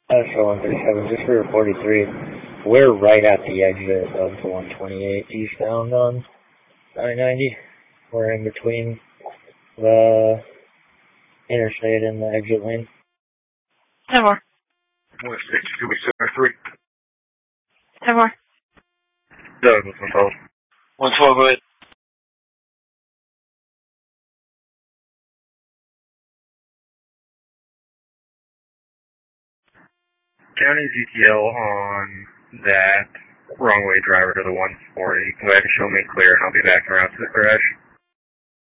So 137, just for 43, we're right at the exit of the 128 eastbound on I-90. We're in between the interstate and the exit lane. 10 more. 162, 10 more. Doug, 112. 112, go ahead. County GTL on that wrong way driver to the 140. Go ahead and show me clear and I'll be back around to the crash.